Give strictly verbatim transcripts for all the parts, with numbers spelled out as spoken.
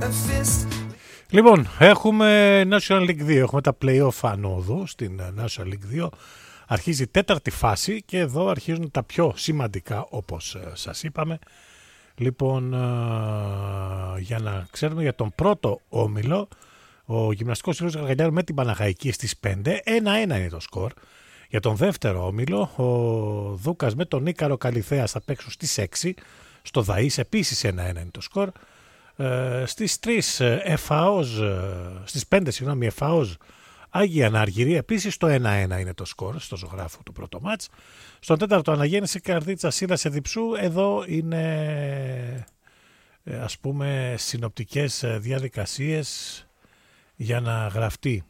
Λοιπόν, έχουμε National League δύο, έχουμε τα play-off ανόδου στην National League δύο. Αρχίζει η τέταρτη φάση και εδώ αρχίζουν τα πιο σημαντικά, όπως σας είπαμε. Λοιπόν, για να ξέρουμε για τον πρώτο όμιλο, ο Γυμναστικός Σύλλογος Γαργαλιάνου με την Παναχαϊκή στις πέντε, ένα ένα είναι το σκορ. Για τον δεύτερο όμιλο, ο Δούκας με τον Ίκαρο Καλιθέας θα παίξουν στις έξι, στο Δαΐς επίσης ένα ένα είναι το σκορ. Ε, στις τρεις ΕΦΑΟΣ, στις πέντε συγγνώμη ΕΦΑΟΣ Άγια Ανάργυρη, επίσης το ένα ένα είναι το σκορ στο ζωγράφο του πρώτο μάτς. Στον τέταρτο Αναγέννηση Καρδίτσα Σύλλας Εδιψού, εδώ είναι ας πούμε συνοπτικές διαδικασίες για να γραφτεί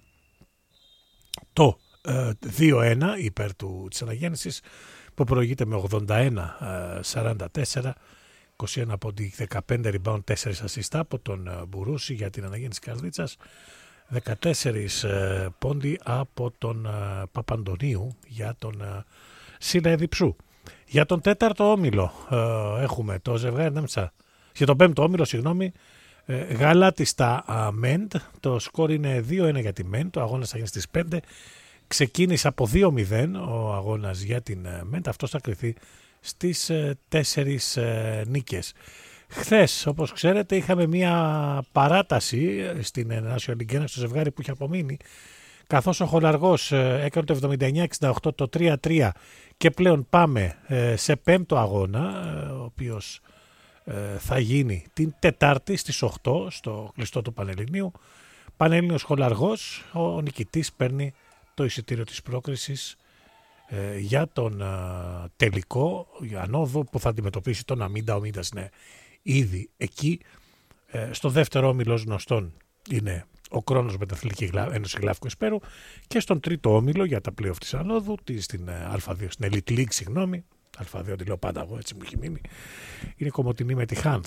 το ε, δύο ένα υπέρ του, της Αναγέννησης, που προηγείται με ογδόντα ένα σαράντα τέσσερα, είκοσι ένα πόντι, δεκαπέντε rebound, τέσσερα ασίστα από τον Μπουρούση για την Αναγέννηση Καρδίτσας, δεκατέσσερα πόντι από τον Παπαντονίου για τον Σύλλα Εδιψού. Για τον τέταρτο όμιλο ε, έχουμε το ζευγάρι ανάμεσα, για τον πέμπτο όμιλο συγγνώμη, ε, Γαλάτιστα Μέντ, το σκορ είναι δύο ένα για τη Μέντ, το αγώνας θα γίνει στις πέντε. Ξεκίνησε από δύο μηδέν ο αγώνας για την Μέντ, αυτός θα κριθεί στις τέσσερις ε, νίκες. Χθες, όπως ξέρετε, είχαμε μια παράταση στην National League ένα στο ζευγάρι που είχε απομείνει, καθώς ο Χολαργός ε, έκανε το εβδομήντα εννιά εξήντα οκτώ το τρία τρία και πλέον πάμε ε, σε πέμπτο αγώνα, ε, ο οποίος ε, θα γίνει την Τετάρτη στις οκτώ στο κλειστό του Πανελληνίου. Πανελλήνιος Χολαργός, ο νικητής παίρνει το εισιτήριο της πρόκρισης ε, για τον ε, τελικό ανόδο που θα αντιμετωπίσει τον Αμίντα. Ο Αμίντας είναι ήδη εκεί. Ε, στο δεύτερο όμιλο γνωστόν είναι ο Κρόνος με την Αθλητική Ένωση Γλάφικου Εσπέρου, και στον τρίτο όμιλο για τα play-off της ανόδου, στην Α2, στην Elite League, συγγνώμη, Α2 τη λέω πάντα εγώ, έτσι μου έχει μείνει, είναι Κομοτηνή με τη Χάνθ.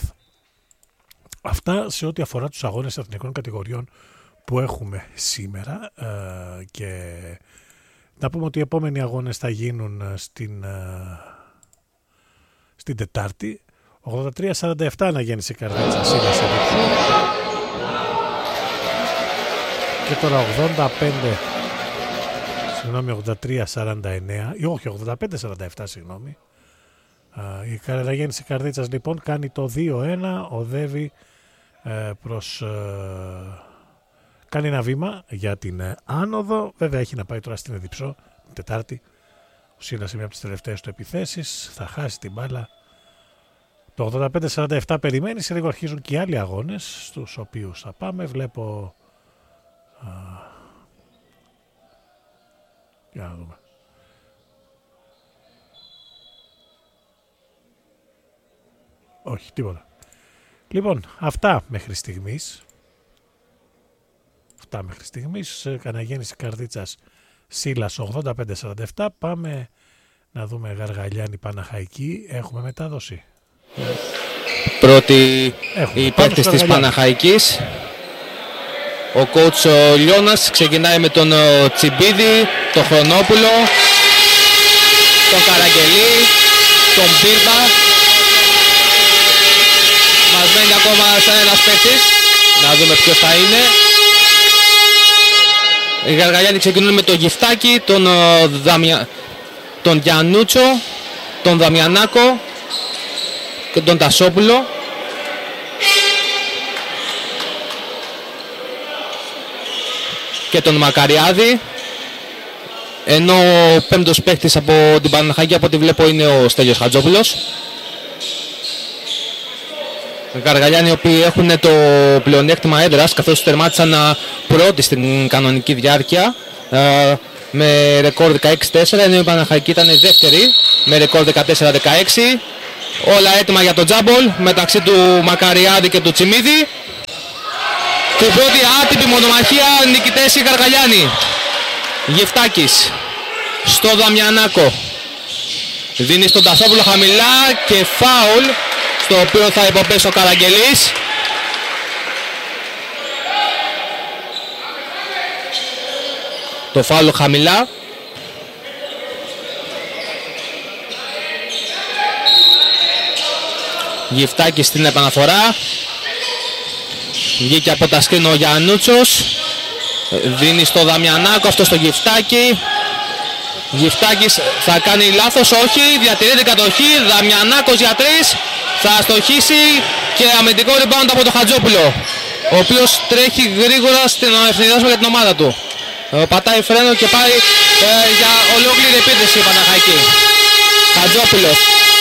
Αυτά σε ό,τι αφορά τους αγώνες εθνικών κατηγοριών που έχουμε σήμερα, ε, και να πούμε ότι οι επόμενοι αγώνες θα γίνουν στην, ε, στην Τετάρτη. ογδόντα τρία σαράντα επτά Αναγέννηση Καρδίτσα Σύλλας Εδιψού, και τώρα ογδόντα πέντε συγγνώμη ογδόντα τρία σαράντα εννέα ή όχι ογδόντα πέντε σαράντα επτά συγγνώμη. Η Αναγέννηση Καρδίτσας λοιπόν κάνει το δύο ένα, οδεύει ε, προς ε, κάνει ένα βήμα για την ε, άνοδο. Βέβαια έχει να πάει τώρα στην Εδιψό την Τετάρτη. Ο Σύλλας είναι μια από τις τελευταίες του επιθέσεις, θα χάσει την μπάλα. Το ογδόντα πέντε σαράντα επτά περιμένει, σε λίγο αρχίζουν και οι άλλοι αγώνες στους οποίους θα πάμε. Βλέπω α, για να δούμε. Όχι, τίποτα. Λοιπόν, αυτά μέχρι στιγμής. Αυτά μέχρι στιγμής. Αναγέννηση Καρδίτσας Σύλλας ογδόντα πέντε σαράντα επτά. Πάμε να δούμε Γαργαλιάνη Παναχαϊκή. Έχουμε μετάδοση. Πρώτη η παίκτης της Παναχαϊκής. Ο coach ο Λιώνας ξεκινάει με τον Τσιμπίδη, τον Χρονόπουλο, τον Καραγγελή, τον Μπίρμπα. Μας μένει ακόμα σαν ένας παίκτης. Να δούμε ποιος θα είναι. Οι Γαργαλιάνοι ξεκινούν με τον Γυφτάκη, τον, Δαμια... τον Γιαννούτσο, τον Δαμιανάκο και τον Τασόπουλο. Και τον Μακαριάδη. Ενώ ο πέμπτος παίκτης από την Παναχαϊκή, από ό,τι βλέπω, είναι ο Στέλιος Χατζόπουλος. Οι Γαργαλιάνοι οι οποίοι έχουν το πλεονέκτημα έδρας, καθώς τερμάτισαν πρώτοι στην κανονική διάρκεια με ρεκόρ δεκαέξι τέσσερα, ενώ η Παναχαϊκή ήταν δεύτερη με ρεκόρ δεκατέσσερα δεκαέξι. Όλα έτοιμα για το τζάμπολ μεταξύ του Μακαριάδη και του Τσιμίδη. Την πρώτη άτυπη μονομαχία νικητές οι Γαργαλιάνοι. Γεφτάκης στο Δαμιανάκο, δίνει στον Τασόπουλο χαμηλά και φάουλ, στο οποίο θα υποπέσει ο Καραγγελής. Το φάουλ χαμηλά. Γεφτάκης στην επαναφορά. Βγήκε από τα σκριν ο Γιαννούτσος. Δίνει στο Δαμιανάκο, αυτό στο Γυφτάκη. Γυφτάκης θα κάνει λάθος, όχι, διατηρεί την κατοχή. Δαμιανάκος για τρεις, θα αστοχίσει και αμυντικό rebound από τον Χατζόπουλο, ο οποίος τρέχει γρήγορα στην ευθυνδιάσμα για την ομάδα του. Ε, πατάει φρένο και πάει ε, για ολόκληρη επίθεση η Παναχαϊκή. Χατζόπουλος.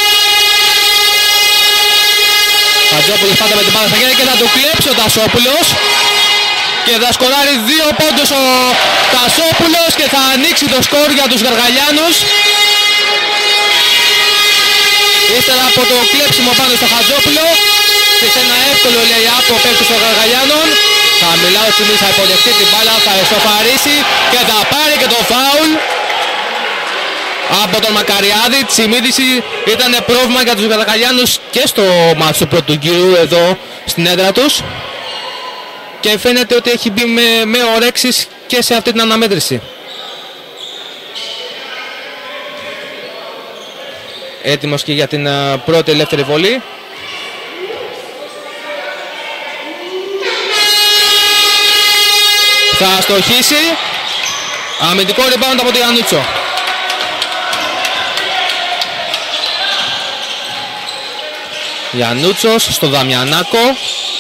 Χατζόπουλος πάντα με την μπάλα στα χέρια και θα του κλέψει ο Τασόπουλος. Και θα σκοράρει δύο πόντους ο Τασόπουλος και θα ανοίξει το σκορ για τους Γαργαλιάνους. Ύστερα από το κλέψιμο πάνω στο Χατζόπουλο και σε ένα εύκολο lay-up ο παίκτης των Γαργαλιάνων. Χαμηλά ο Τσιμής θα υποδεχτεί την μπάλα, θα εσωφαρίσει και θα πάρει και το φάουλ από τον Μακαριάδη. Τσιμίδης ήταν πρόβλημα για τους Γαργαλιάνους και στο μάτσο του πρώτου γύρου εδώ στην έδρα τους. Και φαίνεται ότι έχει μπει με, με ορέξεις και σε αυτή την αναμέτρηση. Έτοιμος και για την uh, πρώτη ελεύθερη βολή. Θα αστοχίσει. Αμυντικό rebound από τον Γιαννούτσο. Γιαννούτσος στο Δαμιανάκο.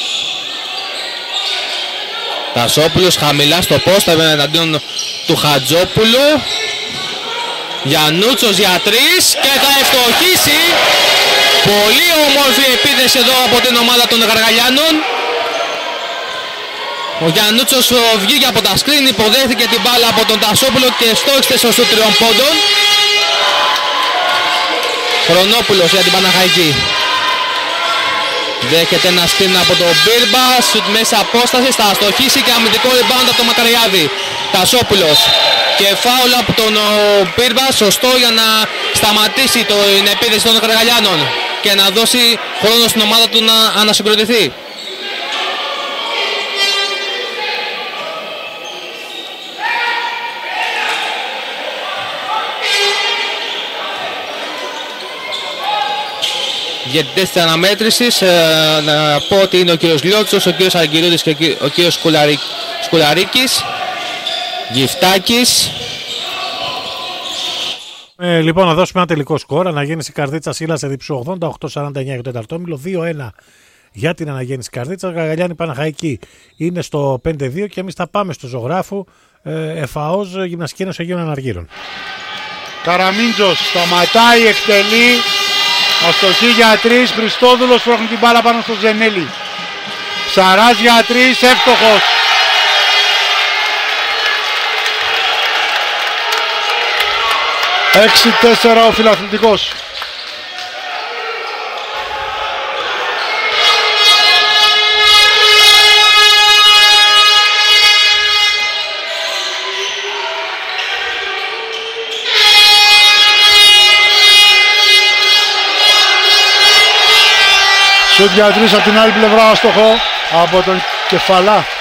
Τασόπουλος χαμηλά στο πόστα εναντίον του Χατζόπουλου. Γιαννούτσος για τρεις και θα ευστοχίσει. Πολύ όμορφη επίθεση εδώ από την ομάδα των Γαργαλιάνων. Ο Γιαννούτσος βγήκε από τα σκριν, υποδέχθηκε την μπάλα από τον Τασόπουλο και στόχισε στο σουτ τριών πόντων. Χρονόπουλος για την Παναχαϊκή. Δέχεται ένα σκριν από τον Μπίρμπα, σουτ μέσα απόστασης, θα αστοχίσει και αμυντικό rebound από τον Μακαριάδη. Τασόπουλος και φάουλ από τον Μπίρμπα, σωστό για να σταματήσει την επίθεση των Γαργαλιάνων και να δώσει χρόνο στην ομάδα του να ανασυγκροτηθεί. Διαιτητές της αναμέτρησης, ε, να πω ότι είναι ο κύριος Λιώτσος, ο κύριος Αργυρούδης και ο κύριος Σκουλαρί, Σκουλαρίκης. Γυφτάκης. Ε, λοιπόν, να δώσουμε ένα τελικό σκορ. Αναγέννηση Καρδίτσας Ήλασε Διψού ογδόντα οκτώ σαράντα εννιά για το τέταρτο όμιλο, δύο ένα για την αναγέννηση Καρδίτσας. Γαργαλιάνη Παναχαϊκή είναι στο πέντε δύο και εμείς θα πάμε στο ζωγράφου ε, ΕΦΑΟΣ Γυμναστική Ένωση Αγίων Αναργύρων. Καραμίντζος σταματάει, εκτελεί. Αστοχή για τρεις, Χριστόδουλος πρόχνει την μπάλα πάνω στο Ζενέλη. Ψαράς για τρεις, εύστοχος. έξι τέσσερα ο φιλαθλητικός. Σουτ για τρεις από την άλλη πλευρά, άστοχο από τον Κεφαλά.